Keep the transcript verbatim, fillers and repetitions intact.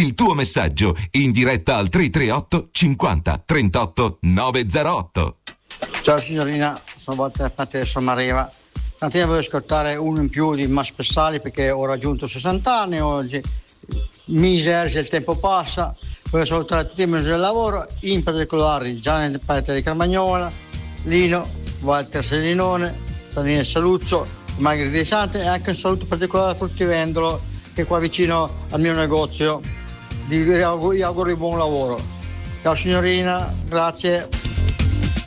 il tuo messaggio in diretta al tre tre otto cinquanta trentotto novecentootto. Ciao signorina, sono Walter Matteo Sommareva. Stamattina voglio ascoltare uno in più di Mas Pessali perché ho raggiunto sessanta anni oggi. Miseria, il tempo passa. Voglio salutare tutti i miei del lavoro, in particolare Gianni Petta di Carmagnola, Lino, Walter Selinone, Daniele Saluzzo, Magri dei Santi e anche un saluto particolare a Fruttivendolo che è qua vicino al mio negozio. Vi auguro buon lavoro. Ciao signorina, grazie.